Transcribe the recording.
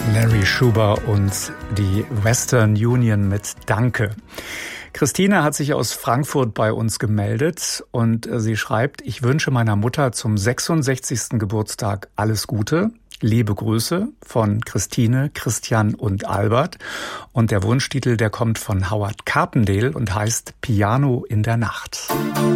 Larry Schuber und die Western Union mit Danke. Christine hat sich aus Frankfurt bei uns gemeldet und sie schreibt: Ich wünsche meiner Mutter zum 66. Geburtstag alles Gute. Liebe Grüße von Christine, Christian und Albert. Und der Wunschtitel, der kommt von Howard Carpendale und heißt Piano in der Nacht.